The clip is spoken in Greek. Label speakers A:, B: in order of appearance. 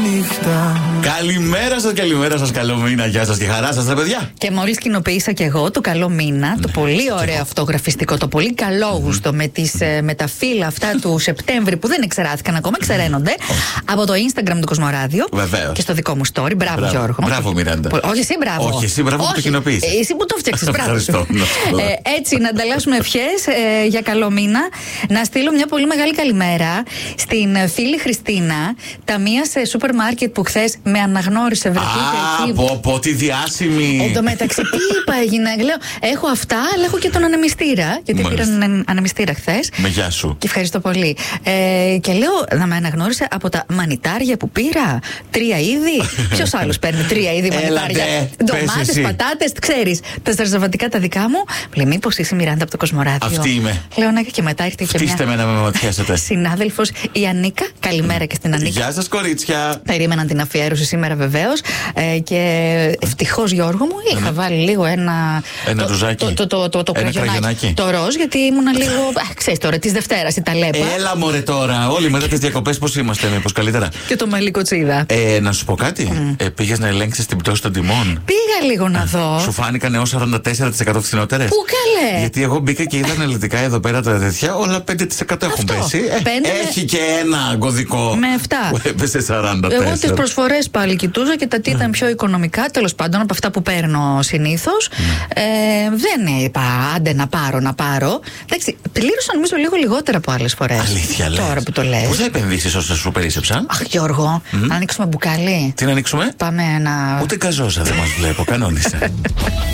A: νύχτα.
B: Καλημέρα σας, καλό μήνα. Γεια σας και χαρά σας, παιδιά.
C: Και μόλις κοινοποίησα και εγώ το καλό μήνα, το πολύ ωραίο αυτό γραφιστικό, το πολύ καλόγουστο με τα φύλλα αυτά του Σεπτέμβρη που δεν εξεράθηκαν ακόμα, εξεραίνονται από το Instagram του Κοσμοράδιο.
B: Βεβαίως.
C: Και στο δικό μου story. Μπράβο, Γιώργο.
B: Μπράβο, Μιράντα.
C: Όχι, εσύ μπράβο.
B: Όχι, εσύ μπράβο που το κοινοποίησες.
C: Εσύ που το φτιάξες, μπράβο.
B: Ευχαριστώ.
C: Έτσι, να ανταλλάσσουμε ευχές για καλό μήνα. Να στείλω μια πολύ μεγάλη καλημέρα στην φίλη Χριστίνα, ταμεία σε σούπερ μάρκετ που χθες με αναγνώρισε.
B: Πω, τι διάσημη.
C: Εν τω μεταξύ, τι είπα, έγινα. Λέω, έχω αυτά, αλλά έχω και τον ανεμιστήρα. Γιατί πήρα ανεμιστήρα χθες.
B: Με γεια σου.
C: Και ευχαριστώ πολύ. Και λέω, να με αναγνώρισε από τα μανιτάρια που πήρα. 3 είδη. Ποιος άλλος παίρνει 3 είδη μανιτάρια? Ντομάτες, πατάτες, ξέρεις. Τα στραζαβατικά τα δικά μου. Λέει, μήπως είσαι Μιράντα από το Κοσμοράδιο?
B: Αυτή είμαι.
C: Λέω, ναι, και μετά ήρθε και μια.
B: Φτύστε με να με ματιάσετε.
C: Συνάδελφος, η Ανίκα. Καλημέρα και στην Ανίκα.
B: Γεια σας, κορίτσια.
C: Περίμεναν την αφιέρωση σήμερα βεβαίως. Και ευτυχώς, Γιώργο μου, είχα βάλει λίγο ένα
B: ρουζάκι.
C: Το κραγιονάκι. Το ροζ, γιατί ήμουνα λίγο. Ξέρεις τώρα, της Δευτέρας η ταλέπα.
B: Έλα μωρέ τώρα. Όλοι μετά τις διακοπές πώς είμαστε, μήπως καλύτερα?
C: Και το μαλλί κοτσίδα.
B: Να σου πω κάτι. Πήγες να ελέγξεις την πτώση των τιμών?
C: Πήγα λίγο να δω.
B: Σου φάνηκαν έως 44% φθηνότερες?
C: Πού καλέ?
B: Γιατί εγώ μπήκα και είδα αναλυτικά εδώ πέρα τα τέτοια, όλα 5% έχουν πέσει. Έχει και ένα κωδικό.
C: Με 7.
B: Που έπεσε 44.
C: Εγώ τις προσφορές πάλι κοιτούζα και τα τι ήταν πιο οικονομικά, τέλος πάντων από αυτά που παίρνω συνήθως. Δεν είπα άντε να πάρω. Εντάξει, πλήρωσα νομίζω λίγο λιγότερα από άλλες φορές.
B: Αλήθεια λες?
C: Τώρα που το λες.
B: Πού θα επενδύσεις όσα σου περίσσεψαν?
C: Αχ, Γιώργο, να ανοίξουμε μπουκάλι.
B: Τι να ανοίξουμε?
C: Πάμε να.
B: Ούτε καζόσα δεν μας βλέπω, κανόνισε.